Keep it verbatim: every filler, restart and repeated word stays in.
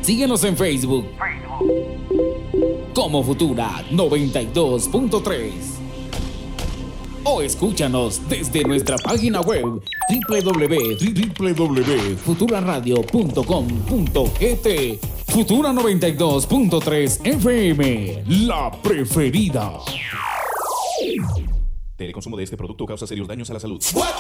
Síguenos en Facebook como Futura noventa y dos punto tres o escúchanos desde nuestra página web doble u doble u doble u doble u punto futura radio punto com punto gt. Futura noventa y dos punto tres F M, la preferida. El consumo de este producto causa serios daños a la salud. What?